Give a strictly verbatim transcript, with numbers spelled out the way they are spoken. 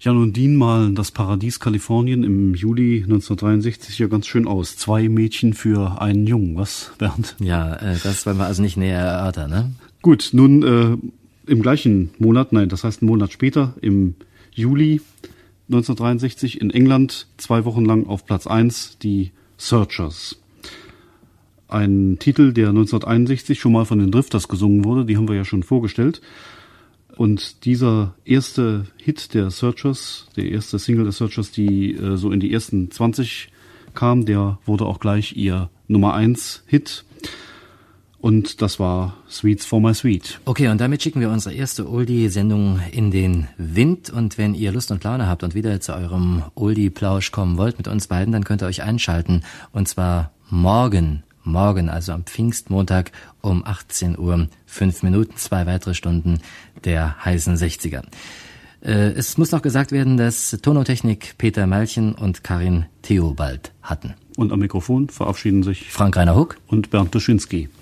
Ja, nun Dean malen das Paradies Kalifornien im Juli neunzehnhundertdreiundsechzig ja ganz schön aus. Zwei Mädchen für einen Jungen, was, Bernd? Ja, äh, das wollen wir also nicht näher erörtern, ne? Gut, nun äh, im gleichen Monat, nein, das heißt einen Monat später, im Juli neunzehnhundertdreiundsechzig in England, zwei Wochen lang auf Platz eins, die Searchers. Ein Titel, der neunzehnhunderteinundsechzig schon mal von den Drifters gesungen wurde, die haben wir ja schon vorgestellt. Und dieser erste Hit der Searchers, der erste Single der Searchers, die äh, so in die ersten zwanzig kam, der wurde auch gleich ihr Nummer eins Hit. Und das war Sweets for My Sweet. Okay, und damit schicken wir unsere erste Oldie-Sendung in den Wind. Und wenn ihr Lust und Laune habt und wieder zu eurem Oldie-Plausch kommen wollt mit uns beiden, dann könnt ihr euch einschalten. Und zwar morgen. Morgen, also am Pfingstmontag um achtzehn Uhr, fünf Minuten, zwei weitere Stunden der heißen sechziger. Äh, es muss noch gesagt werden, dass Tonotechnik Peter Meilchen und Karin Theobald hatten. Und am Mikrofon verabschieden sich Frank-Rainer Huck und Bernd Duschinski.